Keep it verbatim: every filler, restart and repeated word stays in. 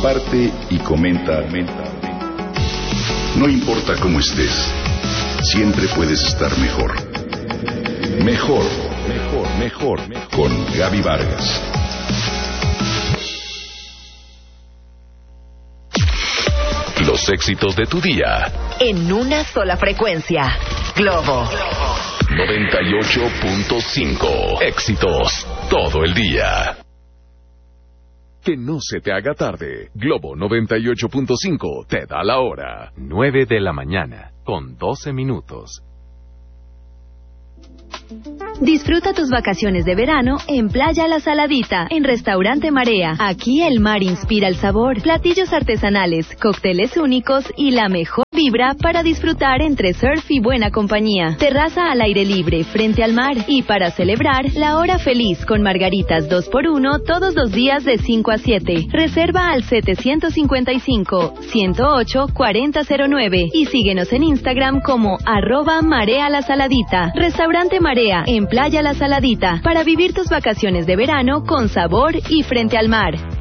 comparte y comenta. No importa cómo estés, siempre puedes estar mejor. Mejor, mejor, mejor, mejor. Con Gaby Vargas. Los éxitos de tu día. En una sola frecuencia. Globo. noventa y ocho punto cinco. Éxitos todo el día. Que no se te haga tarde. Globo noventa y ocho punto cinco te da la hora. nueve de la mañana, con doce minutos. Disfruta tus vacaciones de verano en Playa La Saladita, en Restaurante Marea. Aquí el mar inspira el sabor, platillos artesanales, cócteles únicos y la mejor vibra para disfrutar entre surf y buena compañía. Terraza al aire libre, frente al mar. Y para celebrar, la hora feliz con margaritas dos por uno todos los días de cinco a siete. Reserva al setecientos cincuenta y cinco, ciento ocho, cuarenta cero nueve y síguenos en Instagram como arroba Marea La Saladita. Restaurante Marea en Playa La Saladita, para vivir tus vacaciones de verano con sabor y frente al mar.